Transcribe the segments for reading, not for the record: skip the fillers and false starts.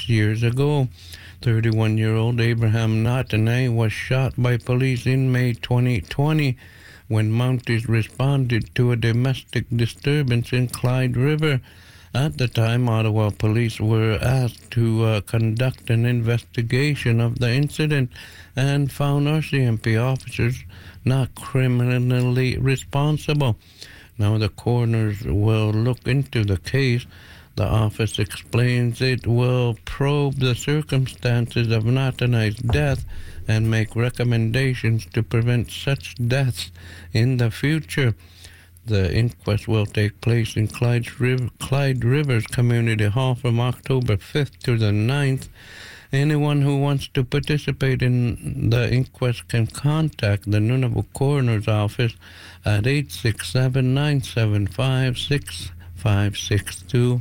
years ago. 31-year-old Abraham Natanay was shot by police in May 2020 when Mounties responded to a domestic disturbance in Clyde River. At the time, Ottawa police were asked to conduct an investigation of the incident and found RCMP officers not criminally responsible. Now the coroners will look into the case. The office explains it will probe the circumstances of Natanay's death and make recommendations to prevent such deaths in the future. The inquest will take place in Clyde Rivers Community Hall from October 5th to the 9th. Anyone who wants to participate in the inquest can contact the Nunavut Coroner's Office at 867-975-6562.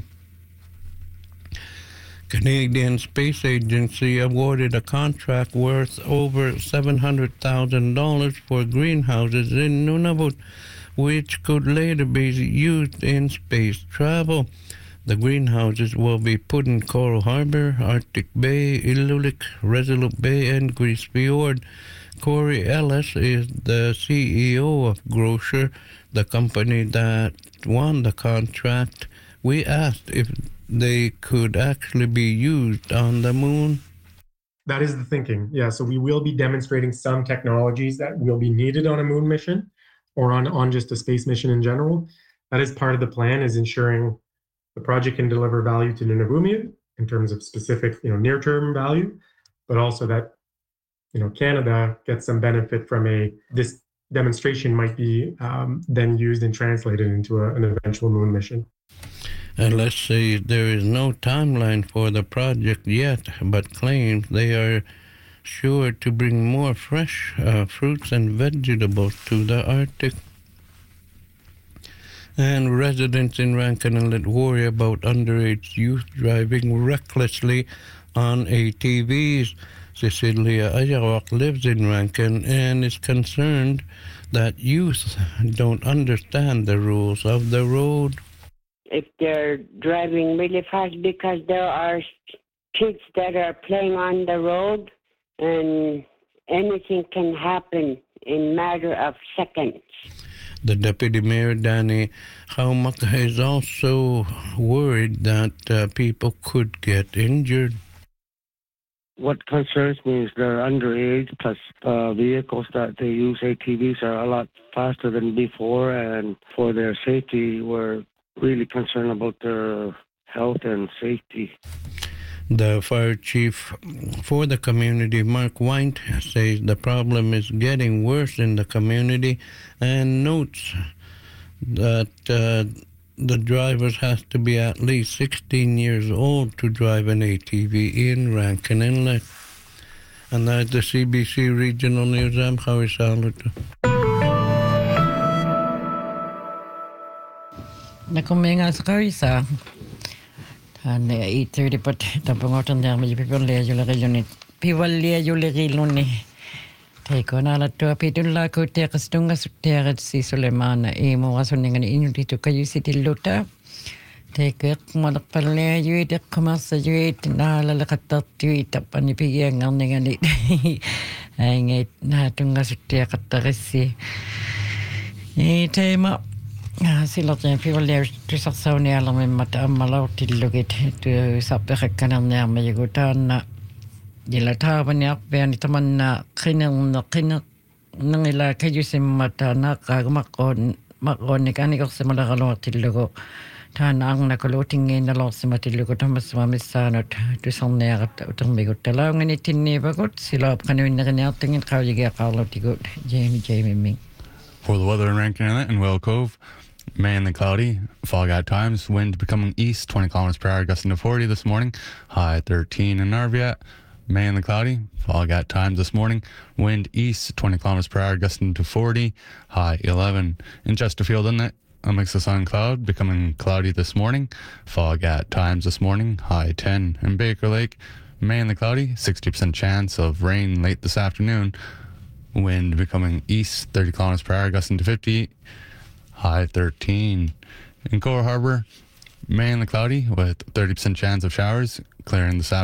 Canadian Space Agency awarded a contract worth over $700,000 for greenhouses in Nunavut, which could later be used in space travel. The greenhouses will be put in Coral Harbor, Arctic Bay, Ilulik, Resolute Bay, and Grise Fiord. Corey Ellis is the CEO of Grocer, the company that won the contract. We asked if they could actually be used on the moon. That is the thinking, yeah. So we will be demonstrating some technologies that will be needed on a moon mission or on just a space mission in general. That is part of the plan, is ensuring the project can deliver value to Nunavummiut in terms of specific, near-term value, but also that, Canada gets some benefit from this demonstration might be then used and translated into an eventual moon mission. And let's say there is no timeline for the project yet, but claims they are sure to bring more fresh fruits and vegetables to the Arctic. And residents in Rankin Inlet worry about underage youth driving recklessly on ATVs. Cecilia Ayawak lives in Rankin and is concerned that youth don't understand the rules of the road. If they're driving really fast, because there are kids that are playing on the road and anything can happen in a matter of seconds. The Deputy Mayor, Danny Haumaka, is also worried that people could get injured. What concerns me is they're underage, plus vehicles that they use, ATVs, are a lot faster than before, and for their safety, we're really concerned about their health and safety. The fire chief for the community, Mark White, says the problem is getting worse in the community and notes that the drivers have to be at least 16 years old to drive an ATV in Rankin Inlet. And that's the CBC Regional News. I'm Howie Saluto. Nakuminga sa karisa. 8:30 pat tampungotan niya may pipalya yulari Teiko nala tua pitulla ko te kastunga suteret si Sulemana imo wasuningan inyo dito kayo si Tiluta. Teiko malakpalya yuit kumasa yuit nalalakatat yuit panipigyan ng ngani. Ay ngait natunga suteret tarisi. Tema sillä tämän pivalliartusaksaun jälkeen mata ammalautilugit sapperekkanan näemme joku taanna jillä taavan ja appeani tamanna kinna nangilla kajusimmata nakkaagmakkoon nikanikosemalla haluatillugo taanna angnakolootingin naloosimatillugo tamassuamissaanut tusanneerat utarmiguttalaungani tinniivakut sillä apkanuinnerin jartingin kaujigeaqaarlutigut Jamie Ming. For the weather in Rankin Inlet and Whale Cove, mainly cloudy, fog at times, wind becoming east, 20 kilometers per hour, gusting to 40 this morning, high 13 in Narviat, mainly cloudy, fog at times this morning, wind east, 20 kilometers per hour, gusting to 40, high 11 in Chesterfield Inlet, a mix of sun and cloud, becoming cloudy this morning, fog at times this morning, high 10 in Baker Lake, mainly cloudy, 60% chance of rain late this afternoon, wind becoming east, 30 kilometers per hour, gusting to 50, high 13. In Coral Harbor, mainly cloudy with 30% chance of showers, clearing this afternoon.